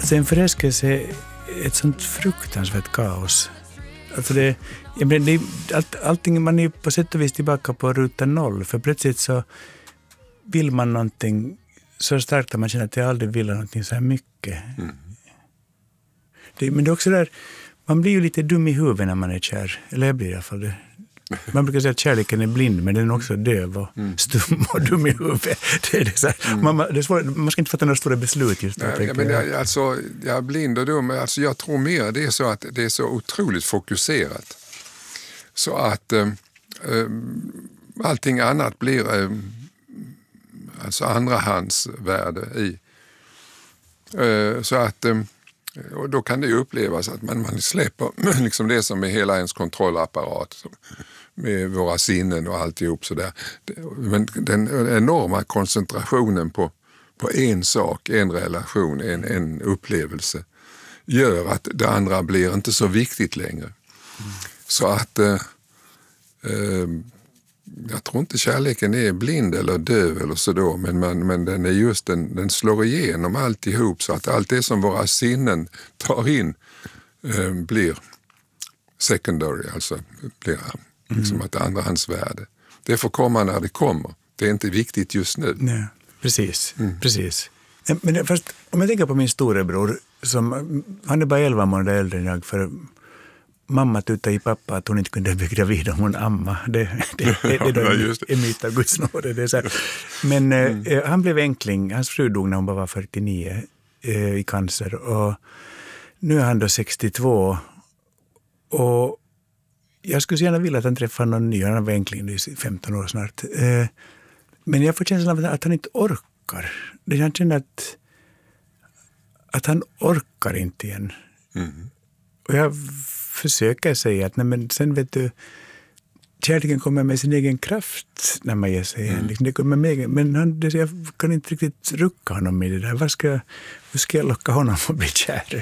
Alltså en förälskelse är ett sånt fruktansvärt kaos. Alltså allting, man är på sätt och vis tillbaka på ruta 0. För plötsligt så vill man någonting så starkt att man känner att jag aldrig vill någonting så här mycket. Men det är också där, man blir ju lite dum i huvudet när man är kär. Eller jag blir i alla fall det. Man brukar säga att kärleken är blind, men den är också döv och stum och dum i huvudet. Det är det så här. Man ska inte fatta några stora beslut just då. Jag är blind och dum. Alltså, jag tror mer det är så att det är så otroligt fokuserat. Så att allting annat blir alltså andrahandsvärde i. Så att och då kan det ju upplevas att man släpper liksom det som är hela ens kontrollapparat med våra sinnen och alltihop sådär. Men den enorma koncentrationen på en sak, en relation, en upplevelse gör att det andra blir inte så viktigt längre. Så att jag tror inte kärleken är blind eller döv eller så då, men den är just den slår igenom alltihop så att allt det som våra sinnen tar in blir secondary, alltså blir liksom ett andrahandsvärde. Det får komma när det kommer. Det är inte viktigt just nu. Nej, precis. Men först, om jag tänker på min storebror, han är bara 11 månader äldre än jag, för mamma tutade i pappa att hon inte kunde bli gravid om hon amma. Det är då en myt av Guds nåde. Det är så här. Men han blev enkling. Hans fru dog när hon bara var 49 i cancer. Och nu är han då 62. Och jag skulle så gärna vilja att han träffar någon ny. Han var enkling i 15 år snart. Men jag får känslan av att han inte orkar. Jag känner att han orkar inte igen. Och jag försöker säga att nej, men sen vet du, kärleken kommer med sin egen kraft när man ger sig igen. Det kommer med, men jag kan inte riktigt rucka honom i det där. Hur ska jag locka honom att bli kär?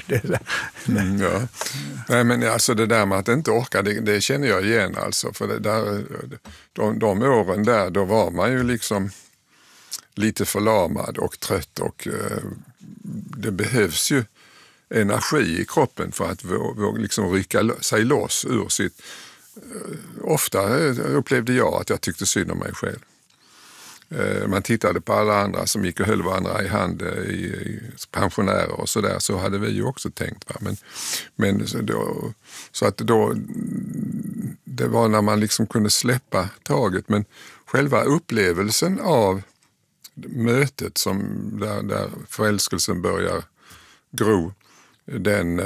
Nej, men alltså det där med att inte orka, det känner jag igen alltså. För det där, de åren där, då var man ju liksom lite förlamad och trött och det behövs ju energi i kroppen för att liksom rycka sig loss ur sitt. Ofta upplevde jag att jag tyckte synd om mig själv. Man tittade på alla andra som gick och höll varandra i hand, i pensionärer och sådär, så hade vi ju också tänkt. Va? Men så att då, det var när man liksom kunde släppa taget, men själva upplevelsen av mötet som där förälskelsen börjar gro, den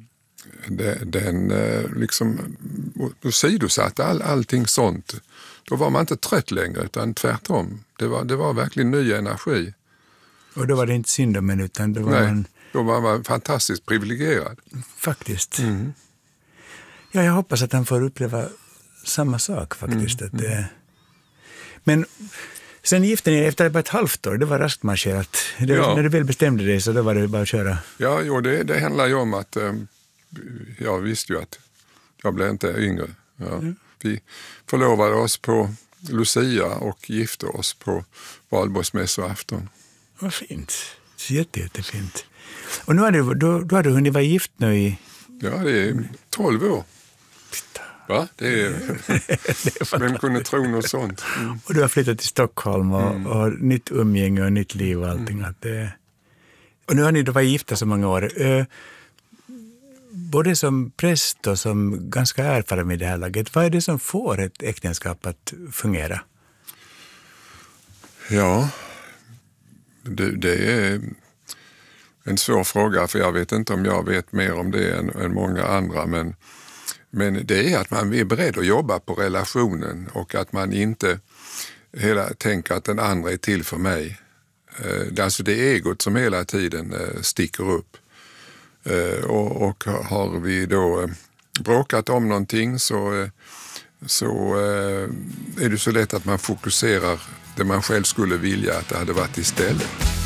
liksom sidosatte allting sånt. Då var man inte trött längre, utan tvärtom. Det var verkligen ny energi. Och då var det inte synd om en, utan det var då var man fantastiskt privilegierad. Faktiskt. Ja, jag hoppas att han får uppleva samma sak faktiskt. Men sen gifte ni efter bara ett halvt år, det var raskt marscherat. När du väl bestämde dig så då var det bara att köra. Ja, det handlar ju om att jag visste ju att jag blev inte yngre. Ja. Vi förlovade oss på Lucia och gifte oss på valborgsmässoafton. Vad fint. Jättefint. Och nu har du hunnit vara gift nu i... Ja, det är 12 år. Va? Det är vem kunde tro något sånt? Och du har flyttat till Stockholm och nytt umgänge och nytt liv och allting. Och nu har ni då varit gifta så många år. Både som präst och som ganska erfaren med det här laget. Vad är det som får ett äktenskap att fungera? Ja, det är en svår fråga, för jag vet inte om jag vet mer om det än många andra, men det är att man är beredd att jobba på relationen och att man inte tänker att den andra är till för mig. Det är alltså det egot som hela tiden sticker upp. Och har vi då bråkat om någonting så är det så lätt att man fokuserar det man själv skulle vilja att det hade varit istället.